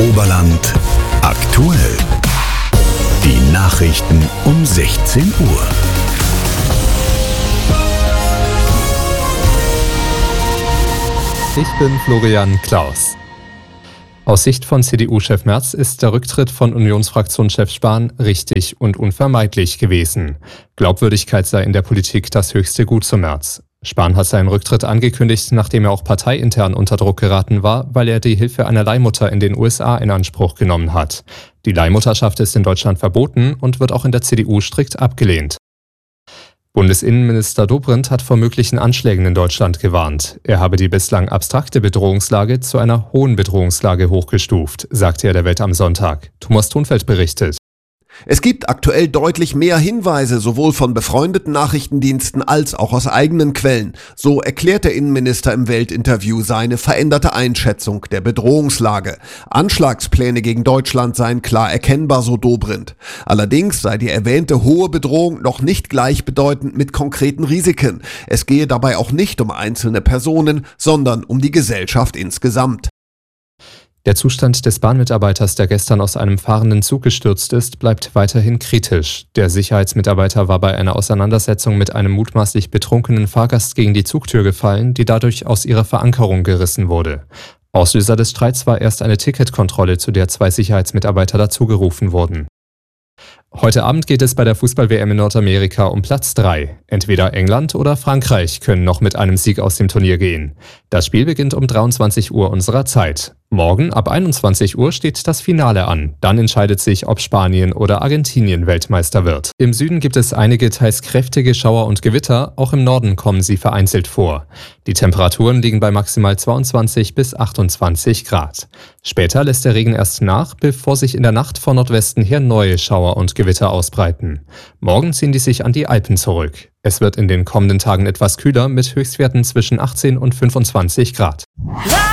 Oberland aktuell. Die Nachrichten um 16 Uhr. Ich bin Florian Klaus. Aus Sicht von CDU-Chef Merz ist der Rücktritt von Unionsfraktionschef Spahn richtig und unvermeidlich gewesen. Glaubwürdigkeit sei in der Politik das höchste Gut zu Merz. Spahn hat seinen Rücktritt angekündigt, nachdem er auch parteiintern unter Druck geraten war, weil er die Hilfe einer Leihmutter in den USA in Anspruch genommen hat. Die Leihmutterschaft ist in Deutschland verboten und wird auch in der CDU strikt abgelehnt. Bundesinnenminister Dobrindt hat vor möglichen Anschlägen in Deutschland gewarnt. Er habe die bislang abstrakte Bedrohungslage zu einer hohen Bedrohungslage hochgestuft, sagte er der Welt am Sonntag. Thomas Thunfeld berichtet. Es gibt aktuell deutlich mehr Hinweise, sowohl von befreundeten Nachrichtendiensten als auch aus eigenen Quellen. So erklärt der Innenminister im Weltinterview seine veränderte Einschätzung der Bedrohungslage. Anschlagspläne gegen Deutschland seien klar erkennbar, so Dobrindt. Allerdings sei die erwähnte hohe Bedrohung noch nicht gleichbedeutend mit konkreten Risiken. Es gehe dabei auch nicht um einzelne Personen, sondern um die Gesellschaft insgesamt. Der Zustand des Bahnmitarbeiters, der gestern aus einem fahrenden Zug gestürzt ist, bleibt weiterhin kritisch. Der Sicherheitsmitarbeiter war bei einer Auseinandersetzung mit einem mutmaßlich betrunkenen Fahrgast gegen die Zugtür gefallen, die dadurch aus ihrer Verankerung gerissen wurde. Auslöser des Streits war erst eine Ticketkontrolle, zu der 2 Sicherheitsmitarbeiter dazugerufen wurden. Heute Abend geht es bei der Fußball-WM in Nordamerika um Platz 3. Entweder England oder Frankreich können noch mit einem Sieg aus dem Turnier gehen. Das Spiel beginnt um 23 Uhr unserer Zeit. Morgen ab 21 Uhr steht das Finale an. Dann entscheidet sich, ob Spanien oder Argentinien Weltmeister wird. Im Süden gibt es einige teils kräftige Schauer und Gewitter, auch im Norden kommen sie vereinzelt vor. Die Temperaturen liegen bei maximal 22 bis 28 Grad. Später lässt der Regen erst nach, bevor sich in der Nacht von Nordwesten her neue Schauer und Gewitter ausbreiten. Morgen ziehen die sich an die Alpen zurück. Es wird in den kommenden Tagen etwas kühler mit Höchstwerten zwischen 18 und 25 Grad.